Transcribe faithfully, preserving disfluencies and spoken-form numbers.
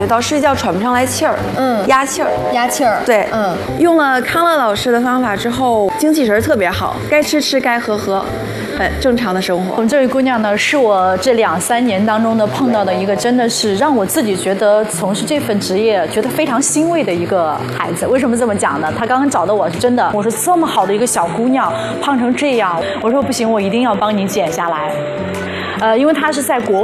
觉到睡觉喘不上来气儿， 嗯， 压气儿， 压气儿， 对， 嗯， 用了康乐老师的方法之后，精气神儿特别好，该吃吃，该喝喝，很正常的生活。 我们这位姑娘呢，是我这两三年当中呢碰到的一个，真的是让我自己觉得从事这份职业觉得非常欣慰的一个孩子。为什么这么讲呢？她刚刚找的我是真的，我说这么好的一个小姑娘胖成这样，我说不行，我一定要帮你减下来。呃，因为她是在国